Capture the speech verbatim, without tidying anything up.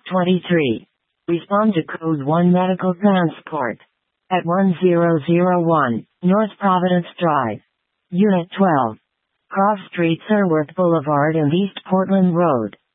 twenty-three. Respond to Code one Medical Transport. At one zero zero one, North Providence Drive. Unit twelve. Cross Street, Sirworth Boulevard and East Portland Road.